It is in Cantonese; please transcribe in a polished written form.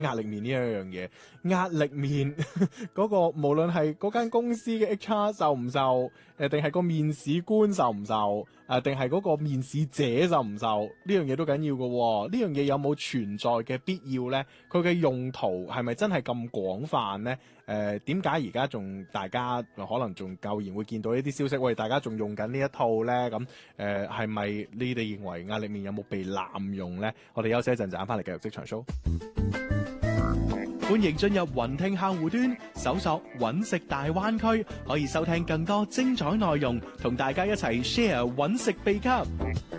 壓力面呢一樣嘢，壓力面嗰個無論係嗰間公司嘅 HR 受唔受，定係個面試官受唔受，定係嗰個面試者受唔受，呢樣嘢都緊要嘅喎。呢樣嘢有冇存在嘅必要呢？佢嘅用途係咪真係咁廣泛呢？點解而家仲大家可能仲偶然會見到呢啲消息？喂，大家仲用緊呢一套呢？咁係咪你哋認為壓力面有冇被濫用呢？我哋休息一陣，陣間翻嚟繼續職場 show。歡迎進入雲聽客戶端，搜索揾食大灣區，可以收聽更多精彩內容，同大家一齊 share 揾食秘笈。